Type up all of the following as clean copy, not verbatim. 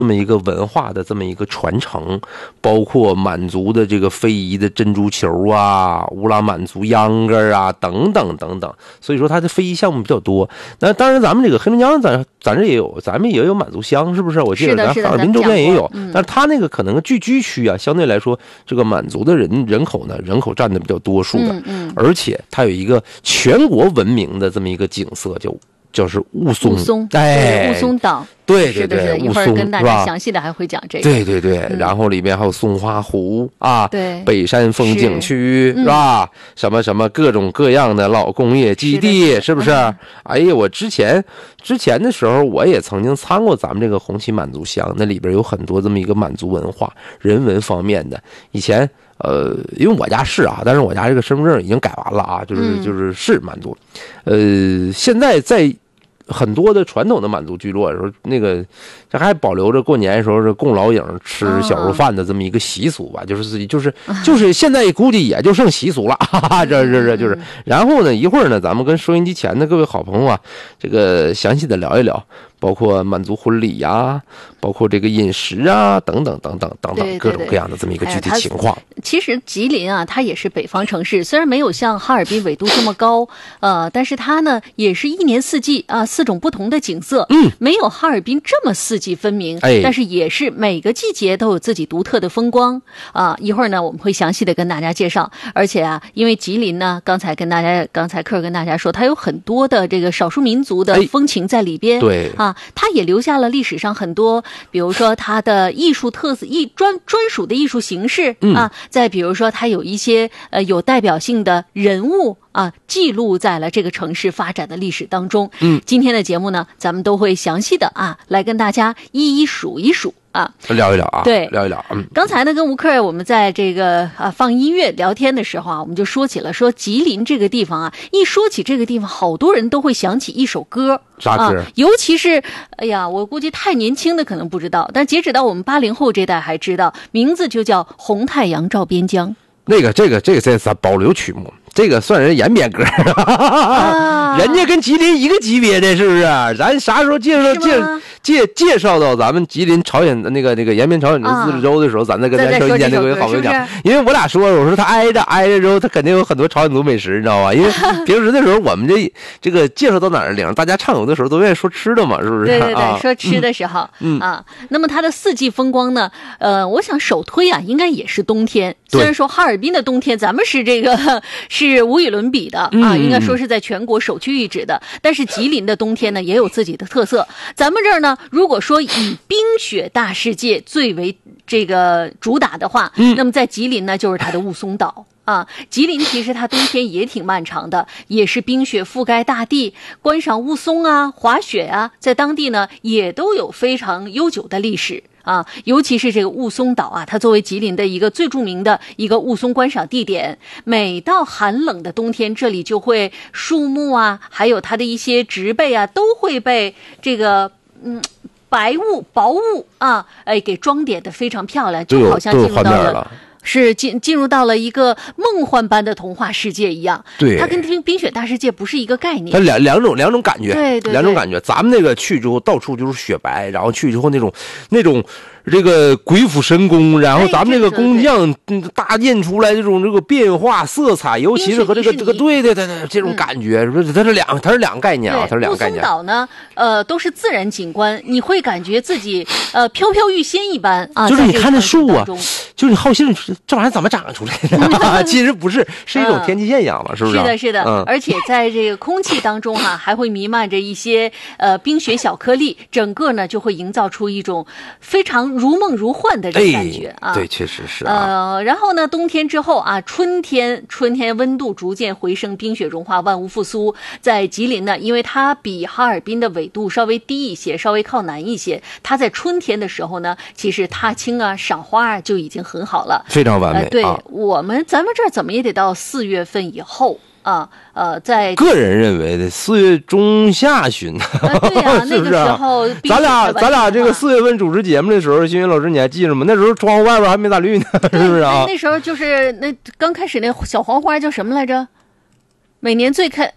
这么一个文化的这么一个传承，包括满族的这个非遗的珍珠球啊、乌拉满族秧歌啊等等等等，所以说它的非遗项目比较多。那当然，咱们这个黑龙江咱这也有，咱们也有满族乡，是不是？我记得咱哈尔滨周边也有，但是它那个可能聚居区啊，相对来说，这个满族的人口占的比较多数的，而且它有一个全国闻名的这么一个景色，就是雾凇， 雾凇岛， 对对对， 一会儿跟大家详细的还会讲这个， 对对对，然后里面还有松花湖啊， 对， 北山风景区是吧？什么什么各种各样的老工业基地，是不是？哎呀，我之前的时候，我也曾经参过咱们这个红旗满族乡，那里边有很多这么一个满族文化、人文方面的。以前因为我家是啊，但是我家这个身份证已经改完了啊，就是满族。现在在很多的传统的满族聚落的时候，那个这还保留着过年的时候是供老影吃小肉饭的这么一个习俗吧，就是现在估计也就剩习俗了，哈哈，这就是。然后呢，一会儿呢，咱们跟收音机前的各位好朋友啊，这个详细的聊一聊，包括满族婚礼呀，包括这个饮食啊，等等等等等等各种各样的这么一个具体情况。 其实吉林啊，它也是北方城市，虽然没有像哈尔滨纬度这么高，但是它呢也是一年四季啊4种不同的景色，没有哈尔滨这么四季分明，但是也是每个季节都有自己独特的风光啊。一会儿呢我们会详细的跟大家介绍，而且啊，因为吉林呢，刚才克跟大家说，它有很多的这个少数民族的风情在里边， 对啊，它也留下了历史上很多，比如说它的艺术特色、专属的艺术形式啊，再比如说它有一些有代表性的人物啊，记录在了这个城市发展的历史当中。今天的节目呢，咱们都会详细的啊来跟大家一一数一数啊， 聊一聊啊， 对， 聊一聊。 刚才呢跟吴克我们在这个放音乐聊天的时候啊，我们就说起了吉林这个地方啊，一说起这个地方，好多人都会想起一首歌。 啥歌？ 尤其是我估计太年轻的可能不知道，但截止到我们80后这代还知道，名字就叫《红太阳照边疆》。 这个在咱保留曲目，这个算人延边歌，人家跟吉林一个级别的，是不是？咱啥时候介绍到咱们吉林朝鲜的那个延边朝鲜的自治州的时候，咱再跟咱说一件那个好朋友讲，因为我俩说他挨着之后，他肯定有很多朝鲜族美食，你知道吧？因为平时的时候我们这个介绍到哪儿领大家畅游的时候都愿意说吃的嘛，是不是？ 对对对，说吃的时候那么它的四季风光呢，我想首推啊，应该也是冬天。虽然说哈尔滨的冬天咱们是无与伦比的啊，应该说是在全国首屈一指的。但是吉林的冬天呢，也有自己的特色。咱们这儿呢，如果说以冰雪大世界最为这个主打的话，那么在吉林呢，就是它的雾凇岛。吉林其实它冬天也挺漫长的，也是冰雪覆盖大地，观赏雾凇啊、滑雪啊，在当地呢也都有非常悠久的历史啊。尤其是这个雾凇岛啊，它作为吉林的一个最著名的一个雾凇观赏地点，每到寒冷的冬天，这里就会树木啊，还有它的一些植被啊，都会被这个薄雾啊，给装点的非常漂亮，就好像进入到了。是进入到了一个梦幻般的童话世界一样， 对， 它跟冰雪大世界不是一个概念， 它两种感觉， 对， 两种感觉。咱们那个去之后到处就是雪白，然后去之后那种这个鬼斧神工，然后咱们这个工匠大印出来这个变化色彩，尤其是和这个对这种感觉，它是两个概念啊，它是两个概念。 雾凇岛呢，都是自然景观，你会感觉自己飘飘欲仙一般啊。 就是你看那树啊，就是你好奇这玩意儿怎么长出来的？其实不是，是一种天气现象嘛，是不是？ 是的，而且在这个空气当中还会弥漫着一些冰雪小颗粒，整个呢就会营造出一种非常如梦如幻的这种感觉啊。 对，确实是然后呢，冬天之后啊，春天温度逐渐回升，冰雪融化，万物复苏。在吉林呢，因为它比哈尔滨的纬度稍微低一些，稍微靠南一些，它在春天的时候呢，其实踏青啊、赏花啊就已经很好了， 非常完美。 对，咱们这儿怎么也得到4月份以后。在个人认为的4月中下旬， 对呀，那个时候咱俩这个4月份主持节目的时候，新云老师你还记着吗？那时候窗户外边还没咋绿呢，是不是啊？ 那时候就是那刚开始那小黄花叫什么来着？每年最开，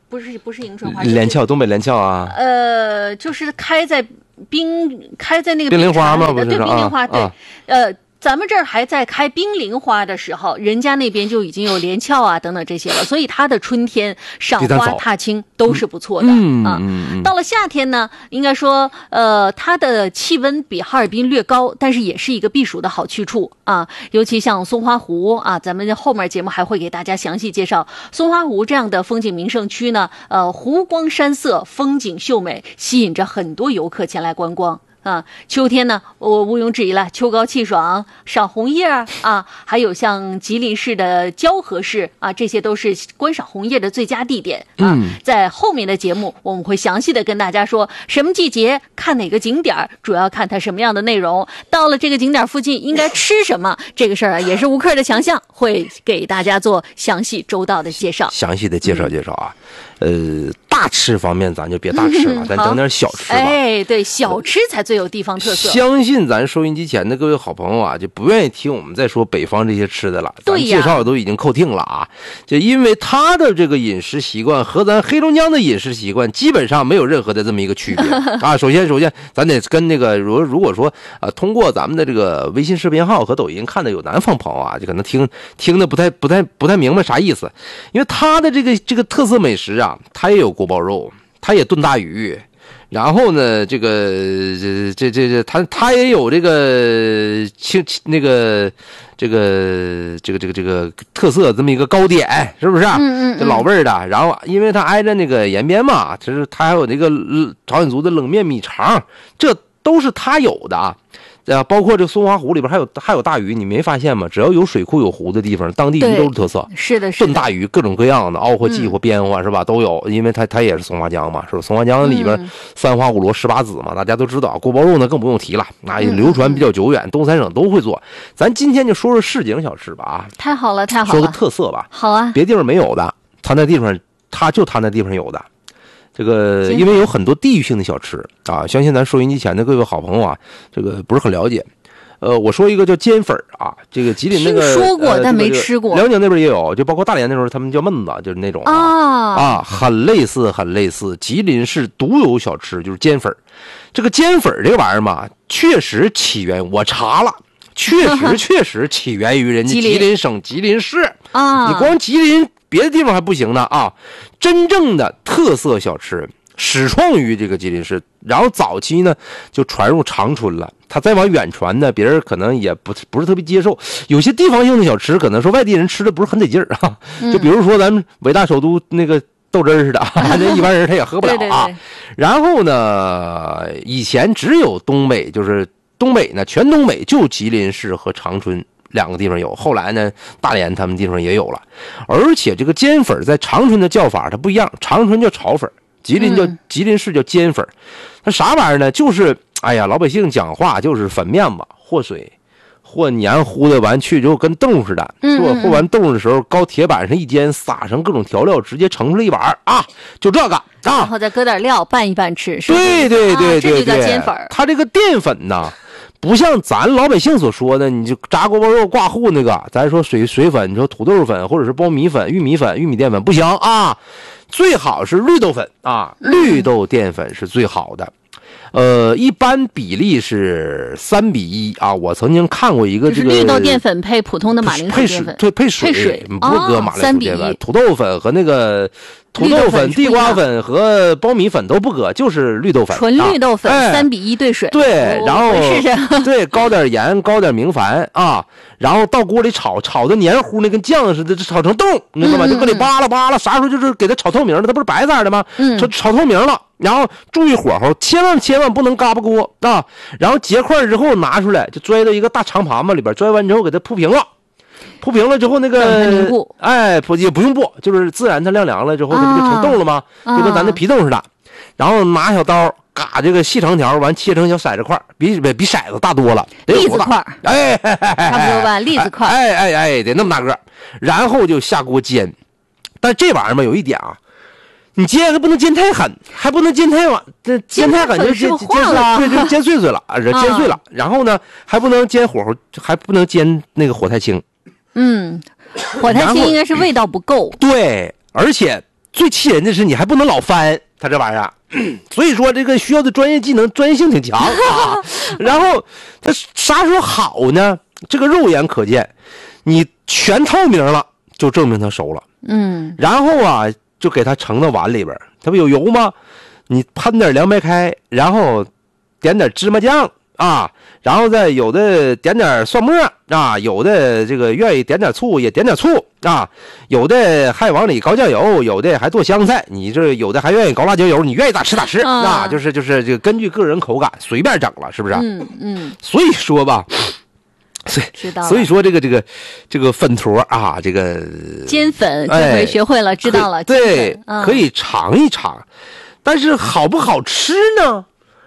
不是迎春花， 连翘，东北连翘啊。 就是开在那个冰凌花吗？不是， 对，冰凌花，对，咱们这儿还在开冰凌花的时候，人家那边就已经有连翘啊等等这些了，所以它的春天赏花踏青都是不错的到了夏天呢，应该说它的气温比哈尔滨略高，但是也是一个避暑的好去处啊。尤其像松花湖啊，咱们后面节目还会给大家详细介绍松花湖这样的风景名胜区呢。湖光山色，风景秀美，吸引着很多游客前来观光。秋天呢，我毋庸置疑了，秋高气爽，赏红叶啊，还有像吉林市的蛟河市啊，这些都是观赏红叶的最佳地点啊。在后面的节目，我们会详细的跟大家说什么季节看哪个景点，主要看它什么样的内容。到了这个景点附近应该吃什么，这个事儿啊，也是吴克的强项，会给大家做详细周到的介绍。 详细的介绍啊。大吃方面咱就别大吃了，咱整点小吃吧。 哎，对，小吃才最有地方特色。 相信咱收音机前的各位好朋友啊，就不愿意听我们再说北方这些吃的了。咱介绍都已经扣听了啊，就因为他的这个饮食习惯和咱黑龙江的饮食习惯基本上没有任何的这么一个区别啊。首先，咱得跟那个如果说通过咱们的这个微信视频号和抖音看的有南方朋友啊，就可能听的不太明白啥意思，因为他的这个特色美食啊，他也有锅包肉，他也炖大鱼，然后呢，他也有这个特色这么一个糕点，是不是？这老味儿的。然后，因为他挨着那个延边嘛，他还有那个朝鲜族的冷面米肠，这都是他有的。包括这松花湖里边还有大鱼，你没发现吗？只要有水库有湖的地方，当地鱼都是特色。 是的， 炖大鱼各种各样的，凹或鲫或边花是吧？都有，因为它也是松花江嘛，是吧？松花江里边三花五罗十八子嘛，大家都知道。锅包肉呢更不用提了，那也流传比较久远，东三省都会做。咱今天就说说市井小吃吧啊！ 太好了，太好了， 说个特色吧。 好啊， 别地方没有的，他那地方有的。这个因为有很多地域性的小吃啊，相信咱收音机前的各位好朋友啊，这个不是很了解。我说一个叫煎粉啊，这个吉林那个听说过但没吃过。 辽宁那边也有，就包括大连那时候他们叫焖子，就是那种很类似。吉林市独有小吃就是煎粉。这个煎粉这个玩意儿嘛，确实起源我查了，确实起源于人家吉林省吉林市啊。你光吉林别的地方还不行呢啊！真正的特色小吃始创于这个吉林市，然后早期呢就传入长春了。它再往远传呢，别人可能也不是特别接受。有些地方性的小吃，可能说外地人吃的不是很得劲儿啊。就比如说咱们伟大首都那个豆汁儿似的，那一般人他也喝不了啊。然后呢，以前只有东北，就是东北呢，全东北就吉林市和长春两个地方有，后来呢大连他们地方也有了。而且这个煎粉在长春的叫法它不一样，长春叫炒粉，吉林市叫煎粉。它啥玩意儿呢？就是老百姓讲话就是粉面子和水和黏糊的完去之后跟豆似的，和完豆的时候高铁板上一煎，撒上各种调料，直接盛出来一碗啊，就这个啊， 然后再搁点料拌一拌吃。 对， 这就叫煎粉。 它这个淀粉呢，不像咱老百姓所说的，你就炸锅包肉挂糊那个，咱说水粉，你说土豆粉或者是苞米粉、玉米粉、玉米淀粉不行啊，最好是绿豆粉啊，绿豆淀粉是最好的。一般比例是3:1啊。我曾经看过一个这个绿豆淀粉配普通的马铃薯淀粉， 配水，不是搁马铃薯淀粉，土豆粉和那个土豆粉、地瓜粉和苞米粉都不搁，就是绿豆粉， 纯绿豆粉3:1兑水。 对，然后试试对，高点盐，高点明矾啊，然后到锅里炒的黏糊，那跟酱似的，炒成冻，你知道吗？就搁里扒拉，啥时候就是给它炒透明了，它不是白色的吗？炒透明了。然后注意火候，千万不能嘎巴锅啊！然后结块之后拿出来，就拽到一个大长盘子里边，拽完之后给它铺平了。铺平了之后，那个也不用布，就是自然它晾了之后，它不就成冻了吗？就跟咱那皮冻似的。然后拿小刀嘎这个细长条，完切成小骰子块，比骰子大多了， 栗子块，差不多吧，栗子块， 得那么大个，然后就下锅煎。但这玩意儿嘛，有一点啊。你煎还不能煎太狠，还不能煎太晚，这煎太狠就煎碎了，煎碎了。然后呢，还不能煎火候，还不能煎那个火太轻。 火太轻应该是味道不够。 对，而且最气人的是你还不能老翻它这玩意儿，所以说这个需要的专业技能专业性挺强啊。然后它啥时候好呢？这个肉眼可见，你全透明了就证明它熟了。然后啊就给它盛到碗里边，它不有油吗？你喷点凉白开，然后点点芝麻酱啊，然后再有的点点蒜末啊，有的这个愿意点点醋也点点醋啊，有的还往里搞酱油，有的还剁香菜，你这有的还愿意搞辣椒油，你愿意咋吃咋吃啊，就是这个根据个人口感随便整了，是不是？所以说吧。所以说这个粉坨啊，这个煎粉这回学会了，知道了。 对，可以尝一尝，但是好不好吃呢？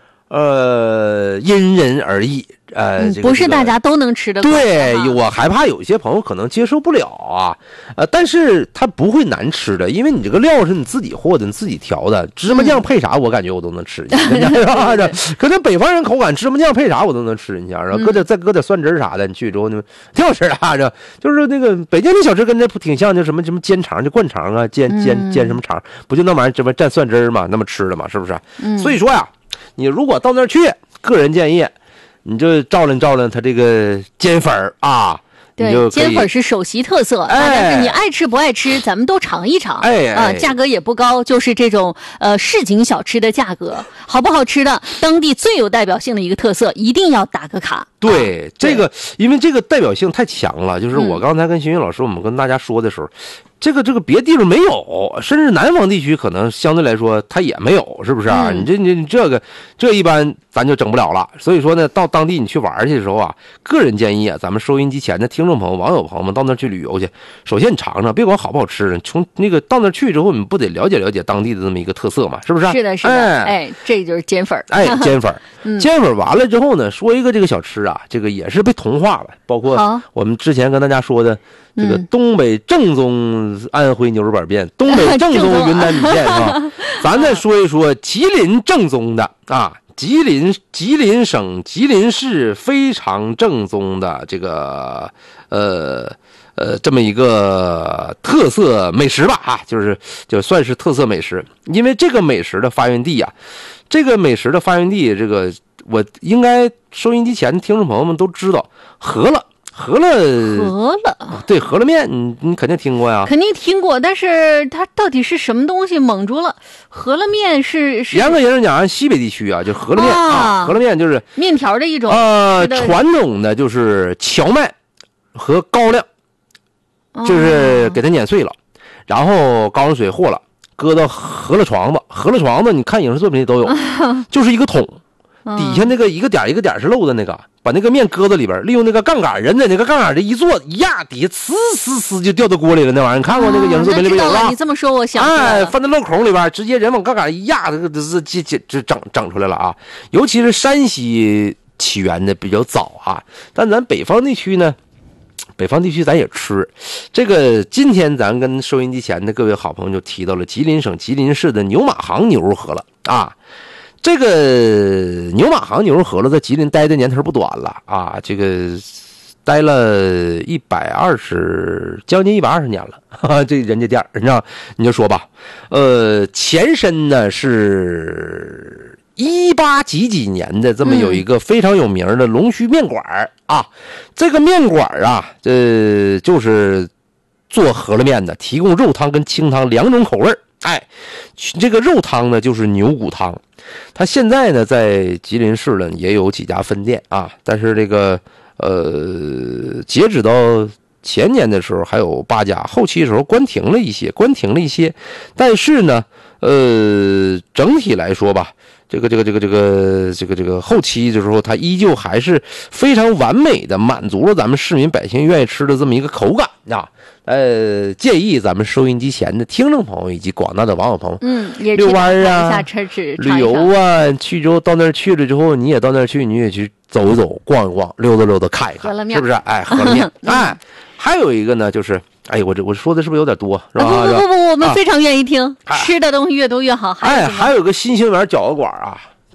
因人而异。 不是大家都能吃得惯。 对，我害怕有些朋友可能接受不了啊。但是它不会难吃的，因为你这个料是你自己和的，你自己调的。芝麻酱配啥，我感觉我都能吃。可能北方人口感，芝麻酱配啥我都能吃。你想，然后再搁点蒜汁啥的，你去之后呢，挺好吃的啊。这就是那个北京的小吃，跟这挺像，就什么煎肠，就灌肠啊，煎什么肠，不就那玩意儿这么蘸蒜汁嘛，那么吃的嘛，是不是？所以说呀，你如果到那儿去，个人建议。你就照亮它这个煎粉啊， 对，煎粉是首席特色，但是你爱吃不爱吃，咱们都尝一尝。价格也不高，就是这种市井小吃的价格，好不好吃的，当地最有代表性的一个特色，一定要打个卡。 对，这个因为这个代表性太强了，就是我刚才跟邢云老师我们跟大家说的时候。这个别地方没有，甚至南方地区可能相对来说它也没有，是不是啊？你这一般咱就整不了了。所以说呢，到当地你去玩去的时候啊，个人建议啊，咱们收音机前的听众朋友、网友朋友们到那儿去旅游去，首先你尝尝，别管好不好吃，从那个到那儿去之后，你不得了解当地的这么一个特色嘛，是不是？ 是的，这就是煎粉。 煎粉，煎粉完了之后呢，说一个这个小吃啊，这个也是被同化了，包括我们之前跟大家说的。这个东北正宗安徽牛肉板面，东北正宗云南米线啊，咱再说一说吉林正宗的啊，吉林省吉林市非常正宗的这个这么一个特色美食吧啊，就算是特色美食，因为这个美食的发源地啊，这个我应该收音机前的听众朋友们都知道，饸饸，对，饸饹面，你肯定听过呀， 肯定听过，但是它到底是什么东西蒙住了？饸饹面是严格意义上讲，西北地区啊，就饸饹面啊，饸饹面就是面条的一种， 传统的就是荞麦和高粱，就是给它碾碎了，然后高粱水和了，搁到饸饹床子，你看影视作品里都有，就是一个桶。底下那个一个点一个点是漏的那个，把那个面搁在里边，利用那个杠杆，人在那个杠杆这一坐一压，底下呲就掉到锅里了。那玩意儿你看过那个影视作品里边有吧？ 你这么说我想起来了， 放在漏孔里边，直接人往杠杆一压，这整出来了啊！尤其是山西起源的比较早啊，但咱北方地区呢，咱也吃这个。今天咱跟收音机前的各位好朋友就提到了吉林省吉林市的牛马行牛肉饸饹啊。这个牛马行牛肉饸饹在吉林待的年头不短了啊，这个待了将近120年了，这人家店你就说吧，前身呢是18几年的这么有一个非常有名的龙须面馆啊，这个面馆啊，就是做饸饹面的，提供肉汤跟清汤2种口味。这个肉汤呢就是牛骨汤，它现在呢在吉林市呢也有几家分店啊，但是这个截止到前年的时候还有8家，后期的时候关停了一些，但是呢整体来说吧，这个后期的时候，它依旧还是非常完美的满足了咱们市民百姓愿意吃的这么一个口感啊。建议咱们收音机前的听众朋友以及广大的网友朋友， 也遛弯啊， 旅游啊，去之后到那儿去了之后，你也到那儿去，你也去走一走、逛一逛、溜达看一看，是不是？饸饹面，还有一个呢，就是我说的是不是有点多？是吧？ 不，我们非常愿意听，吃的东西越多越好。 还有个新兴园饺子馆啊，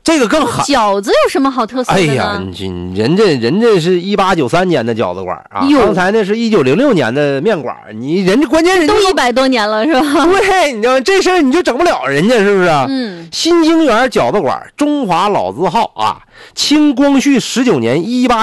这个更狠。 饺子有什么好特色的呢？ 哎呀，人家是1893年的饺子馆啊，刚才那是1906年的面馆，人家关键人家都100多年了是吧？ 对，你知道这事儿你就整不了人家，是不是？新京园饺子馆，中华老字号啊，清光绪19年18